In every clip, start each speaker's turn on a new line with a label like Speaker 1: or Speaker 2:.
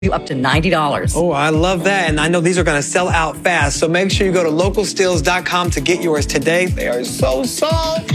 Speaker 1: up to $90.
Speaker 2: Oh, I love that. And I know these are going to sell out fast. So make sure you go to localsteals.com to get yours today. They are so soft.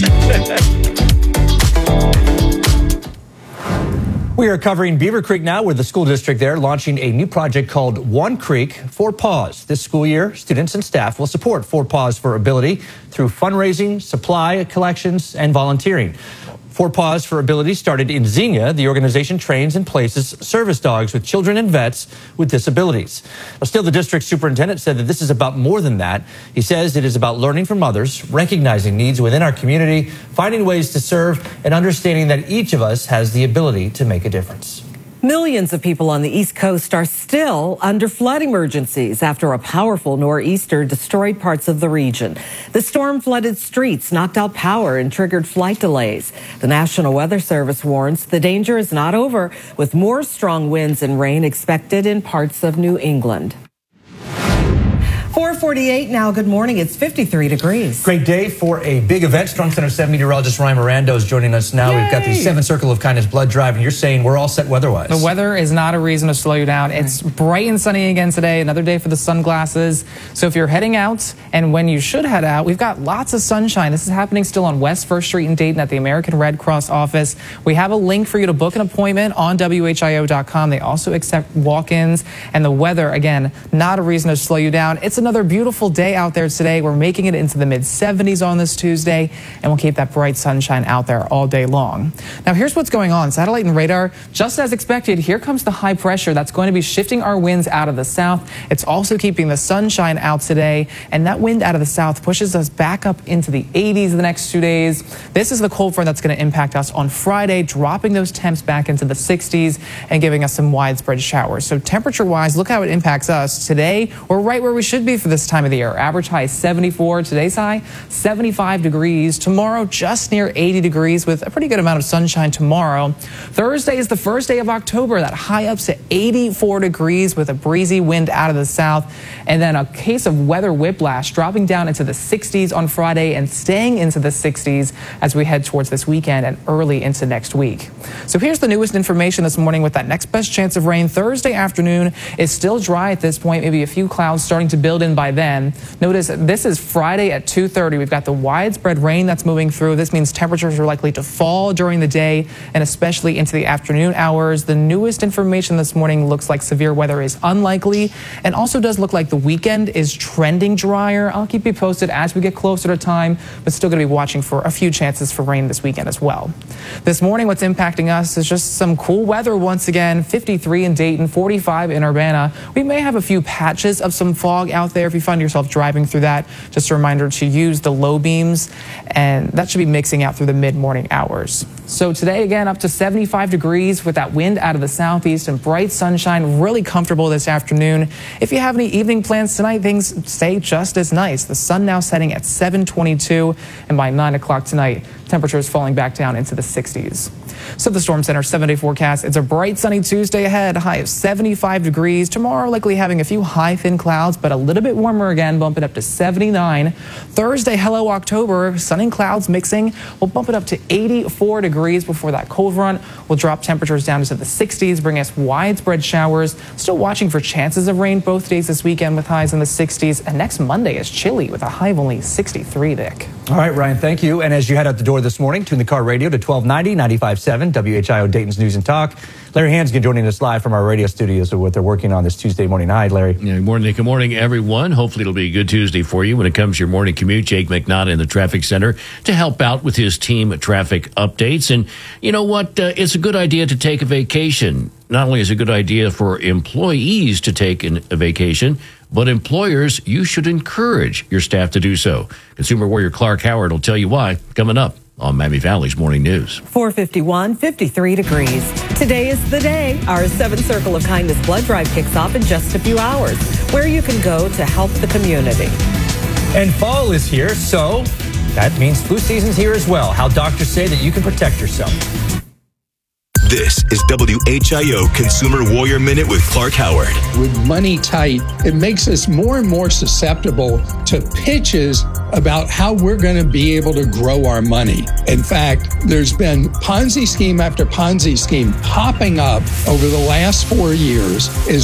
Speaker 3: We are covering Beaver Creek now, where the school district there launching a new project called One Creek for Paws. This school year, students and staff will support 4 Paws for Ability through fundraising, supply collections, and volunteering. 4 Paws for Ability started in Xenia. The organization trains and places service dogs with children and vets with disabilities. Still, the district superintendent said that this is about more than that. He says it is about learning from others, recognizing needs within our community, finding ways to serve, and understanding that each of us has the ability to make a difference.
Speaker 4: Millions of people on the East Coast are still under flood emergencies after a powerful nor'easter destroyed parts of the region. The storm flooded streets, knocked out power, and triggered flight delays. The National Weather Service warns the danger is not over, with more strong winds and rain expected in parts of New England. 4:48 now. Good morning. It's 53 degrees.
Speaker 3: Great day for a big event. Strong Center 7 meteorologist Ryan Miranda is joining us now.
Speaker 4: Yay!
Speaker 3: We've got the 7 Circle of Kindness blood drive, and you're saying we're all set weather-wise.
Speaker 5: The weather is not a reason to slow you down. It's bright and sunny again today. Another day for the sunglasses. So if you're heading out, and when you should head out, we've got lots of sunshine. This is happening still on West 1st Street in Dayton at the American Red Cross office. We have a link for you to book an appointment on WHIO.com. They also accept walk-ins. And the weather, again, not a reason to slow you down. It's another beautiful day out there today. We're making it into the mid-70s on this Tuesday, and we'll keep that bright sunshine out there all day long. Now, here's what's going on. Satellite and radar, just as expected, here comes the high pressure that's going to be shifting our winds out of the south. It's also keeping the sunshine out today, and that wind out of the south pushes us back up into the 80s the next 2 days. This is the cold front that's going to impact us on Friday, dropping those temps back into the 60s and giving us some widespread showers. So temperature-wise, look how it impacts us. Today, we're right where we should be for this time of the year. Our average high is 74. Today's high, 75 degrees. Tomorrow, just near 80 degrees with a pretty good amount of sunshine tomorrow. Thursday is the first day of October. That high up to 84 degrees with a breezy wind out of the south. And then a case of weather whiplash, dropping down into the 60s on Friday and staying into the 60s as we head towards this weekend and early into next week. So here's the newest information this morning with that next best chance of rain. Thursday afternoon is still dry at this point, maybe a few clouds starting to build in by then. Notice this is Friday at 2:30. We've got the widespread rain that's moving through. This means temperatures are likely to fall during the day and especially into the afternoon hours. The newest information this morning looks like severe weather is unlikely and also does look like the weekend is trending drier. I'll keep you posted as we get closer to time, but still going to be watching for a few chances for rain this weekend as well. This morning, what's impacting us is just some cool weather once again. 53 in Dayton, 45 in Urbana. We may have a few patches of some fog out there if you find yourself driving through that. Just a reminder to use the low beams, and that should be mixing out through the mid-morning hours. So today, again, up to 75 degrees with that wind out of the southeast and bright sunshine, really comfortable this afternoon. If you have any evening plans tonight, things stay just as nice. The sun now setting at 7:22, and by 9 o'clock tonight, temperatures falling back down into the 60s. So the Storm Center 7-day forecast, it's a bright sunny Tuesday ahead, high of 75 degrees. Tomorrow likely having a few high thin clouds, but a little bit warmer again, bumping up to 79. Thursday, hello October, sun and clouds mixing. We'll bump it up to 84 degrees before that cold front will drop temperatures down into the 60s, bring us widespread showers. Still watching for chances of rain both days this weekend with highs in the 60s. And next Monday is chilly with a high of only 63, Dick.
Speaker 3: All right, Ryan, thank you. And as you head out the door this morning, tune the car radio to 1290, 95.7, WHIO Dayton's News and Talk. Larry Hansgen joining us live from our radio studios of what they're working on this Tuesday morning. Hi, Larry.
Speaker 6: Yeah, good morning, everyone. Hopefully it'll be a good Tuesday for you when it comes to your morning commute. Jake McNaught in the traffic center to help out with his team traffic updates. And you know what? It's a good idea to take a vacation. Not only is it a good idea for employees to take a vacation, but employers, you should encourage your staff to do so. Consumer warrior Clark Howard will tell you why coming up on Miami Valley's Morning News.
Speaker 4: 4:51, 53 degrees. Today is the day. Our 7 Circle of Kindness blood drive kicks off in just a few hours, where you can go to help the community.
Speaker 3: And fall is here, so that means flu season's here as well. How doctors say that you can protect yourself.
Speaker 1: This is WHIO Consumer Warrior Minute with Clark Howard.
Speaker 7: With money tight, it makes us more and more susceptible to pitches about how we're going to be able to grow our money. In fact, there's been Ponzi scheme after Ponzi scheme popping up over the last 4 years as